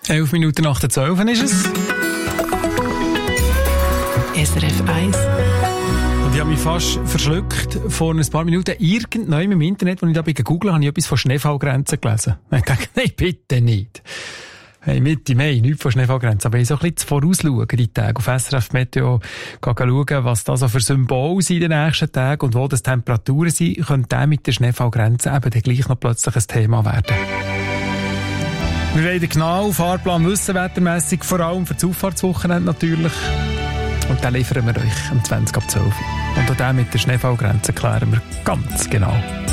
11 Minuten nach der 12 ist es. SRF 1. Und ich habe mich fast verschluckt vor ein paar Minuten. Irgendwann im Internet, als ich da google, habe ich etwas von Schneefallgrenzen gelesen. Und ich dachte, nein, bitte nicht. Hey, Mitte Mai, nichts von Schneefallgrenzen. Aber ich so ein bisschen vorausschauen, die Tage. Auf SRF Meteo schauen, was da so für Symbole sind in den nächsten Tagen und wo das Temperaturen sind, könnte der mit der Schneefallgrenze eben dann gleich noch plötzlich ein Thema werden. Wir wollen den genauen Fahrplan wissen, wettermässig, vor allem für das Auffahrtswochenende natürlich. Und den liefern wir euch am 20 ab 12. Und auch den mit der Schneefallgrenze klären wir ganz genau.